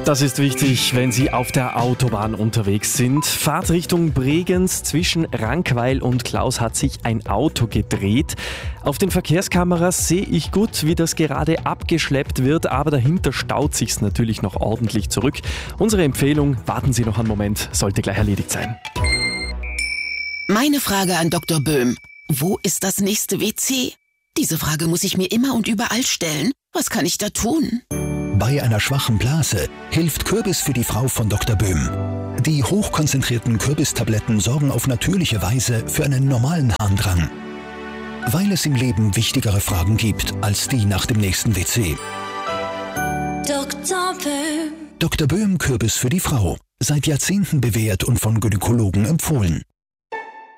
Das ist wichtig, wenn Sie auf der Autobahn unterwegs sind. Fahrtrichtung Bregenz zwischen Rankweil und Klaus hat sich ein Auto gedreht. Auf den Verkehrskameras sehe ich gut, wie das gerade abgeschleppt wird, aber dahinter staut sich's natürlich noch ordentlich zurück. Unsere Empfehlung, warten Sie noch einen Moment, sollte gleich erledigt sein. Meine Frage an Dr. Böhm. Wo ist das nächste WC? Diese Frage muss ich mir immer und überall stellen. Was kann ich da tun? Bei einer schwachen Blase hilft Kürbis für die Frau von Dr. Böhm. Die hochkonzentrierten Kürbistabletten sorgen auf natürliche Weise für einen normalen Harndrang. Weil es im Leben wichtigere Fragen gibt als die nach dem nächsten WC. Dr. Böhm. Dr. Böhm Kürbis für die Frau. Seit Jahrzehnten bewährt und von Gynäkologen empfohlen.